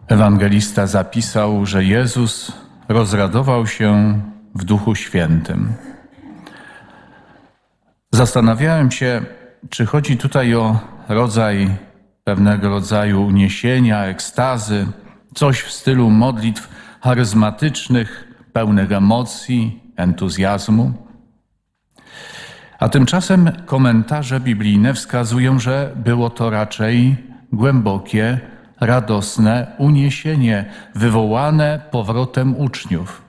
Ewangelista zapisał, że Jezus rozradował się w Duchu Świętym. Zastanawiałem się, czy chodzi tutaj o pewnego rodzaju uniesienia, ekstazy, coś w stylu modlitw charyzmatycznych, pełnych emocji, entuzjazmu. A tymczasem komentarze biblijne wskazują, że było to raczej głębokie, radosne uniesienie wywołane powrotem uczniów.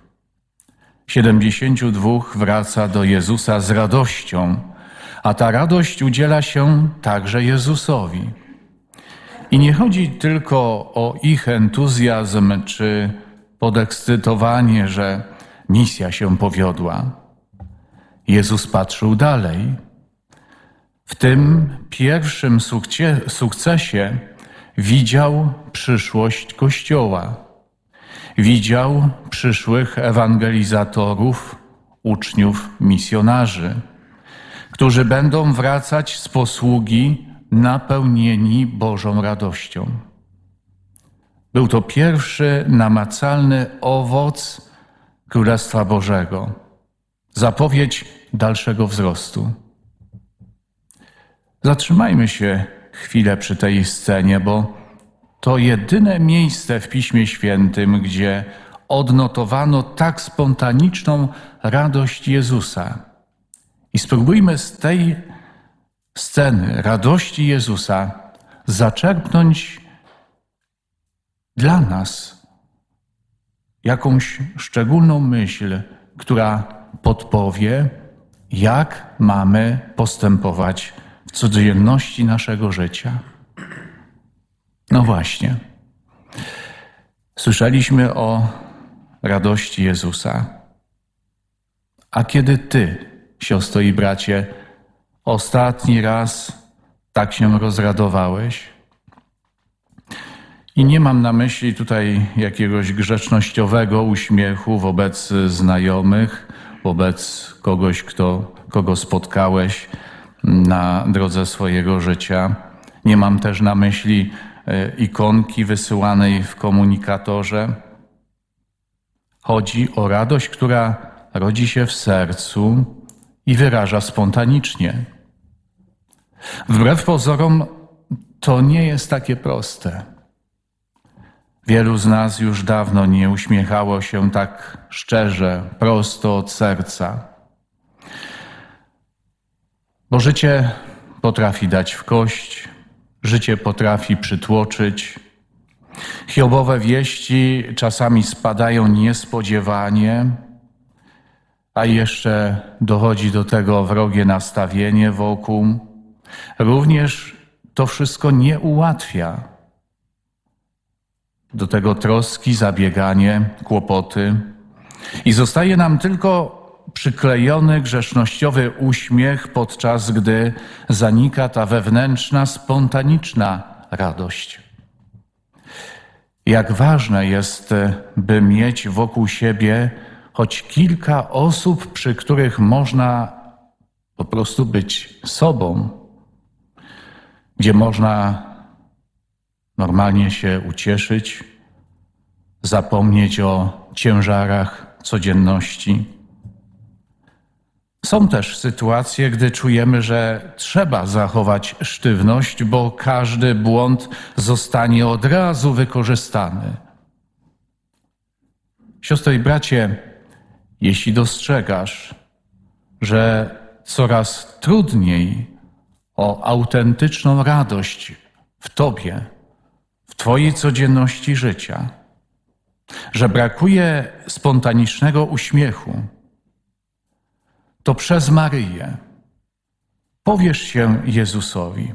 72 wraca do Jezusa z radością, a ta radość udziela się także Jezusowi. I nie chodzi tylko o ich entuzjazm czy podekscytowanie, że misja się powiodła. Jezus patrzył dalej. W tym pierwszym sukcesie widział przyszłość Kościoła. Widział przyszłych ewangelizatorów, uczniów, misjonarzy, którzy będą wracać z posługi napełnieni Bożą radością. Był to pierwszy namacalny owoc Królestwa Bożego, zapowiedź dalszego wzrostu. Zatrzymajmy się chwilę przy tej scenie, bo to jedyne miejsce w Piśmie Świętym, gdzie odnotowano tak spontaniczną radość Jezusa. I spróbujmy z tej sceny radości Jezusa zaczerpnąć dla nas jakąś szczególną myśl, która podpowie, jak mamy postępować w codzienności naszego życia. No właśnie. Słyszeliśmy o radości Jezusa. A kiedy ty, siostro i bracie, ostatni raz tak się rozradowałeś? I nie mam na myśli tutaj jakiegoś grzecznościowego uśmiechu wobec znajomych, wobec kogoś, kogo spotkałeś na drodze swojego życia. Nie mam też na myśli ikonki wysyłanej w komunikatorze. Chodzi o radość, która rodzi się w sercu i wyraża spontanicznie. Wbrew pozorom to nie jest takie proste. Wielu z nas już dawno nie uśmiechało się tak szczerze, prosto od serca. Bo życie potrafi dać w kość, życie potrafi przytłoczyć. Hiobowe wieści czasami spadają niespodziewanie, a jeszcze dochodzi do tego wrogie nastawienie wokół. Również to wszystko nie ułatwia. Do tego troski, zabieganie, kłopoty. I zostaje nam tylko przyklejony grzesznościowy uśmiech, podczas gdy zanika ta wewnętrzna, spontaniczna radość. Jak ważne jest, by mieć wokół siebie choć kilka osób, przy których można po prostu być sobą, gdzie można normalnie się ucieszyć, zapomnieć o ciężarach codzienności. Są też sytuacje, gdy czujemy, że trzeba zachować sztywność, bo każdy błąd zostanie od razu wykorzystany. Siostro i bracie, jeśli dostrzegasz, że coraz trudniej o autentyczną radość w tobie, w twojej codzienności życia, że brakuje spontanicznego uśmiechu, to przez Maryję powierz się Jezusowi.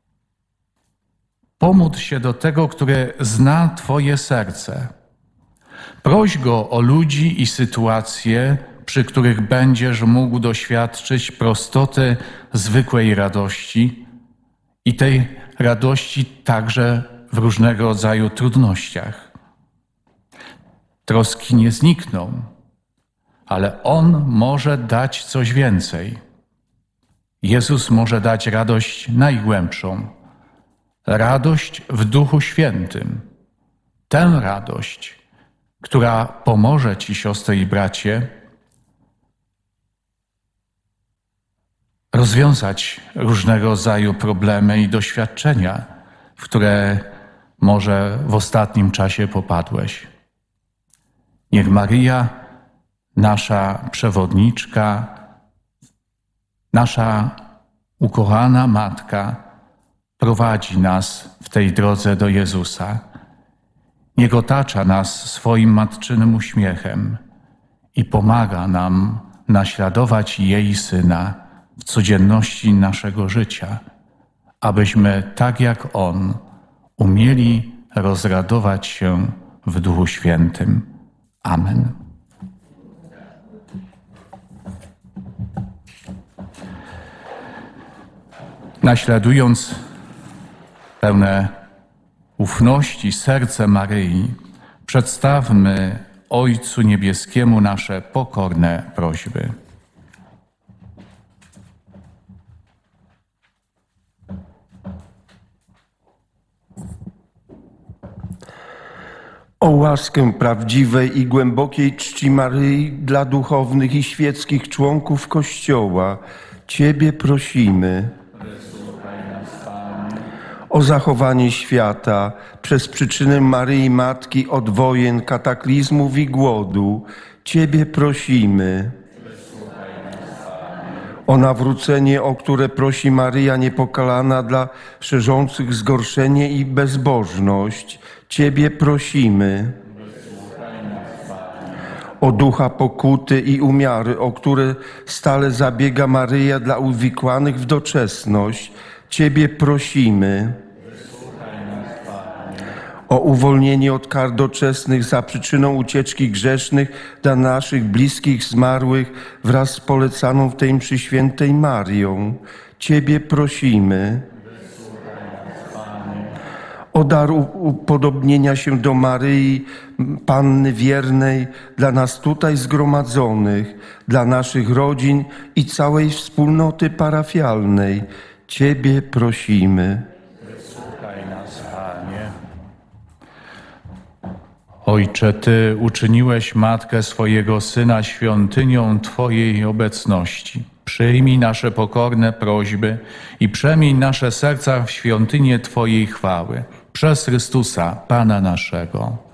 Pomódl się do tego, który zna twoje serce. Proś Go o ludzi i sytuacje, przy których będziesz mógł doświadczyć prostoty zwykłej radości i tej radości także w różnego rodzaju trudnościach. Troski nie znikną, ale On może dać coś więcej. Jezus może dać radość najgłębszą, radość w Duchu Świętym, tę radość, która pomoże Ci, siostry i bracie, rozwiązać różnego rodzaju problemy i doświadczenia, w które może w ostatnim czasie popadłeś. Niech Maryja, nasza przewodniczka, nasza ukochana Matka, prowadzi nas w tej drodze do Jezusa. Niech otacza nas swoim matczynym uśmiechem i pomaga nam naśladować jej Syna w codzienności naszego życia, abyśmy, tak jak On, umieli rozradować się w Duchu Świętym. Amen. Naśladując pełne ufności serce Maryi, przedstawmy Ojcu Niebieskiemu nasze pokorne prośby. O łaskę prawdziwej i głębokiej czci Maryi dla duchownych i świeckich członków Kościoła, Ciebie prosimy. O zachowanie świata przez przyczynę Maryi Matki od wojen, kataklizmów i głodu, Ciebie prosimy. O nawrócenie, o które prosi Maryja Niepokalana dla szerzących zgorszenie i bezbożność, Ciebie prosimy. O ducha pokuty i umiary, o które stale zabiega Maryja dla uwikłanych w doczesność, Ciebie prosimy. O uwolnienie od kar doczesnych za przyczyną ucieczki grzesznych dla naszych bliskich zmarłych wraz z polecaną w tej mszy świętej Marią, Ciebie prosimy. O dar upodobnienia się do Maryi, Panny wiernej, dla nas tutaj zgromadzonych, dla naszych rodzin i całej wspólnoty parafialnej, Ciebie prosimy. Wysłuchaj nas, Panie. Ojcze, Ty uczyniłeś Matkę swojego Syna świątynią Twojej obecności. Przyjmij nasze pokorne prośby i przemień nasze serca w świątynię Twojej chwały. Przez Chrystusa, Pana naszego.